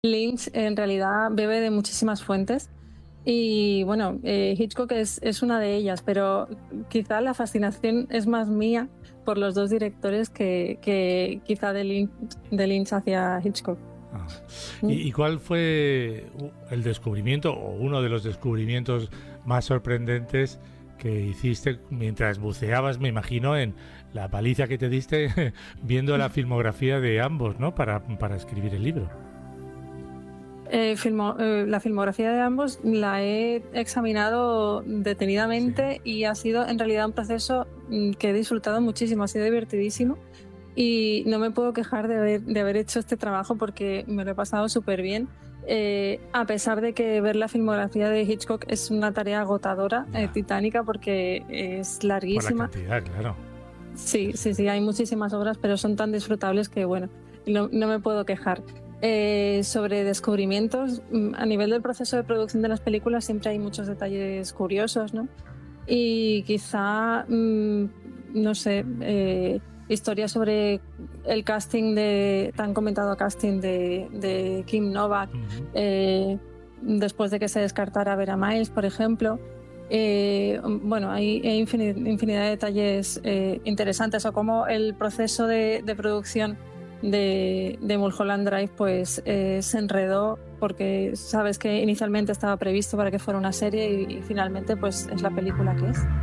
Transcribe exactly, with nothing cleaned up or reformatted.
Lynch en realidad bebe de muchísimas fuentes y bueno, eh, Hitchcock es, es una de ellas, pero quizá la fascinación es más mía por los dos directores que, que quizá de Lynch, de Lynch hacia Hitchcock. Ah. Mm. ¿Y, ¿Y cuál fue el descubrimiento o uno de los descubrimientos más sorprendentes que hiciste mientras buceabas, me imagino, en la paliza que te diste viendo la filmografía de ambos, ¿no? Para, para escribir el libro. Eh, filmo, eh, la filmografía de ambos la he examinado detenidamente Sí. y ha sido en realidad un proceso que he disfrutado muchísimo, ha sido divertidísimo y no me puedo quejar de haber, de haber hecho este trabajo porque me lo he pasado súper bien. Eh, a pesar de que ver la filmografía de Hitchcock es una tarea agotadora, eh, titánica, porque es larguísima. Por la cantidad, claro. Sí, sí, sí, hay muchísimas obras, pero son tan disfrutables que, bueno, no, no me puedo quejar. Eh, sobre descubrimientos, a nivel del proceso de producción de las películas siempre hay muchos detalles curiosos, ¿no? Y quizá, mmm, no sé, eh, historias sobre el casting de, tan comentado casting de, de Kim Novak, uh-huh. eh, después de que se descartara Vera Miles, por ejemplo. Eh, bueno, hay, hay infinidad, infinidad de detalles eh, interesantes, o cómo el proceso de, de producción de, de Mulholland Drive pues eh, se enredó, porque sabes que inicialmente estaba previsto para que fuera una serie y, y finalmente pues es la película que es.